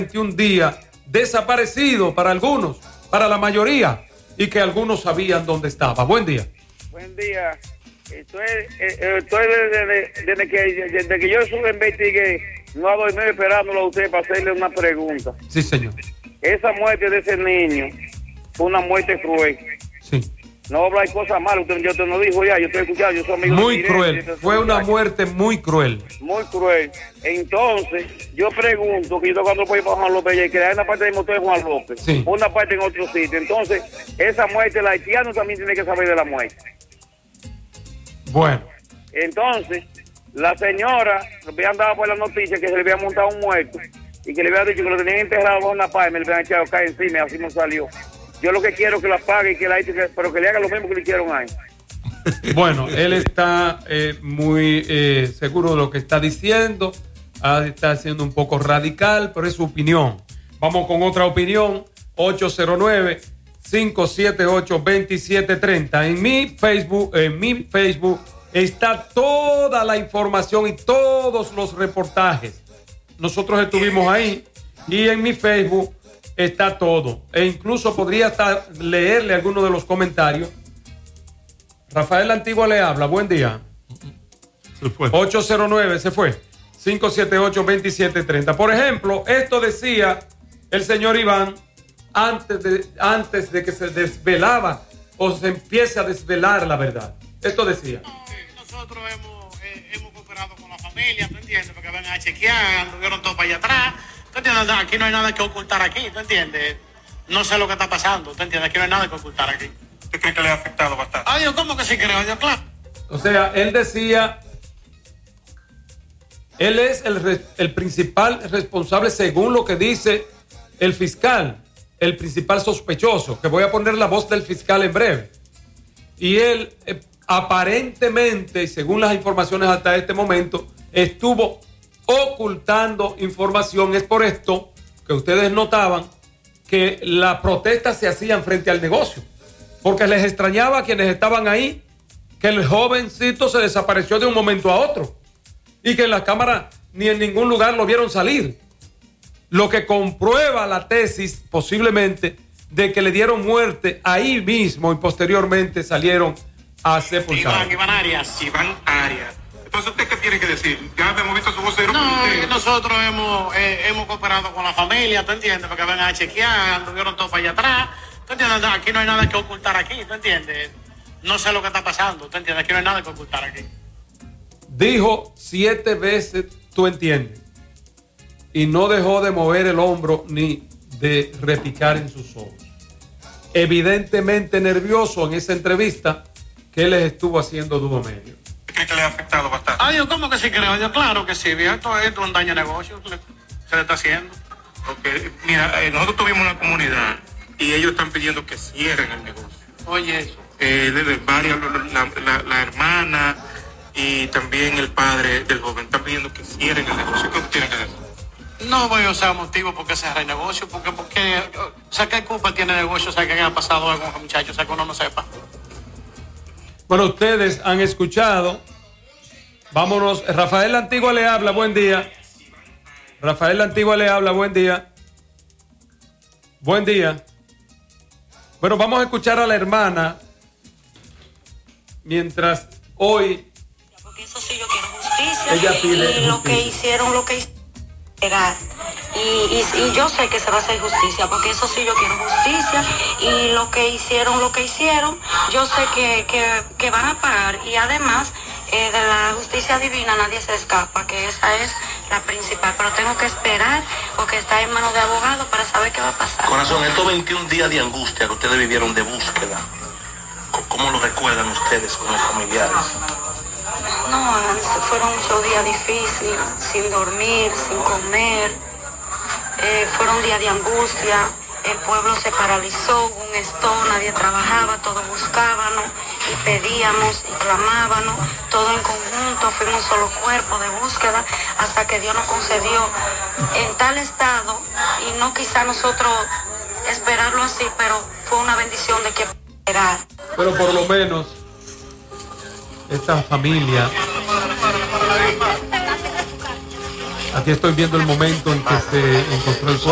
21 días desaparecido para algunos, para la mayoría, y que algunos sabían dónde estaba. Buen día. Buen día. Estoy desde que yo investigué, no ha dormido esperándolo a usted para hacerle una pregunta. Sí, señor. Esa muerte de ese niño fue una muerte cruel. Sí. No habla de cosas malas, yo te lo dijo ya, yo estoy escuchando, yo soy amigo muy de cruel, fue una muerte muy cruel. Muy cruel. Entonces, yo pregunto, que yo cuando voy para Juan López, que hay una parte del motor de Juan López, sí, una parte en otro sitio. Entonces, esa muerte, el haitiano también tiene que saber de la muerte. Bueno. Entonces, la señora, le habían dado por la noticia que se le había montado un muerto y que le había dicho que lo tenían enterrado bajo una palma y le habían echado acá encima y así no salió. Yo lo que quiero es que la pague y que la pero que le haga lo mismo que le hicieron ahí. Bueno, él está muy seguro de lo que está diciendo, está siendo un poco radical, pero es su opinión. Vamos con otra opinión, 809-578-2730. En mi Facebook está toda la información y todos los reportajes. Nosotros estuvimos ahí y en mi Facebook está todo. E incluso podría hasta leerle algunos de los comentarios. Rafael Antigua le habla. Buen día. Se fue. 809, se fue. 578-2730. Por ejemplo, esto decía el señor Iván antes de que se desvelaba o se empiece a desvelar la verdad. Esto decía. Nosotros hemos cooperado con la familia, ¿tú entiendes? Porque van a chequear, anduvieron todo para allá atrás. ¿Tú entiendes? Aquí no hay nada que ocultar aquí, ¿tú entiendes? No sé lo que está pasando, ¿tú entiendes? Aquí no hay nada que ocultar aquí. ¿Usted cree que le ha afectado bastante? Adiós, ¿cómo que sí creo? Yo, claro. O sea, él decía, él es el principal responsable según lo que dice el fiscal, el principal sospechoso, que voy a poner la voz del fiscal en breve. Y él aparentemente, según las informaciones hasta este momento, estuvo ocultando información. Es por esto que ustedes notaban que las protestas se hacían frente al negocio, porque les extrañaba a quienes estaban ahí que el jovencito se desapareció de un momento a otro y que en la cámara ni en ningún lugar lo vieron salir, lo que comprueba la tesis posiblemente de que le dieron muerte ahí mismo y posteriormente salieron a sepultar. Iván Arias. Entonces, ¿usted qué tiene que decir? Ya hemos visto su vocero. No, nosotros hemos cooperado con la familia, ¿tú entiendes? Porque van a chequear, anduvieron todo para allá atrás. ¿Tú entiendes? Aquí no hay nada que ocultar aquí, ¿tú entiendes? No sé lo que está pasando, ¿tú entiendes? Aquí no hay nada que ocultar aquí. Dijo 7 veces, ¿tú entiendes? Y no dejó de mover el hombro ni de repicar en sus ojos. Evidentemente nervioso en esa entrevista que les estuvo haciendo dúo medio. ¿Cree que le ha afectado bastante? Adiós, ¿cómo que sí creo? Yo, claro que sí, esto es un daño de negocio que se le está haciendo. Okay. Mira, nosotros tuvimos una comunidad y ellos están pidiendo que cierren el negocio. Oye, eso. Desde varias, la hermana y también el padre del joven están pidiendo que cierren el negocio. ¿Qué tienen que decir? No voy a usar motivo porque cerrar el negocio, porque o sea, ¿qué culpa tiene el negocio? O sea, que haya pasado algo con los muchachos, o sea, que uno no sepa. Bueno, ustedes han escuchado. Vámonos. Rafael Antigua le habla, buen día. Rafael Antigua le habla, buen día. Buen día. Bueno, vamos a escuchar a la hermana mientras hoy. Porque eso sí, yo quiero justicia. Ella pide y justicia. Lo que hicieron, llegar. Y yo sé que se va a hacer justicia, porque eso sí, yo quiero justicia. Y lo que hicieron, yo sé que van a pagar. Y además, de la justicia divina nadie se escapa, que esa es la principal. Pero tengo que esperar, porque está en manos de abogados para saber qué va a pasar. Corazón, estos 21 días de angustia que ustedes vivieron de búsqueda, ¿cómo lo recuerdan ustedes con los familiares? No, fueron muchos días difíciles, sin dormir, sin comer. Fueron días de angustia. El pueblo se paralizó, hubo un stop, nadie trabajaba, todos buscábamos y pedíamos y clamábamos, todo en conjunto, fuimos un solo cuerpo de búsqueda hasta que Dios nos concedió en tal estado, y no quizá nosotros esperarlo así, pero fue una bendición de que esperar. Pero por lo menos esta familia. Aquí estoy viendo el momento en que se encontró el cuerpo.